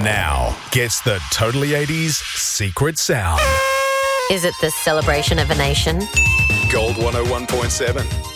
now gets the Totally 80s secret sound. Is it the celebration of a nation? Gold 101.7.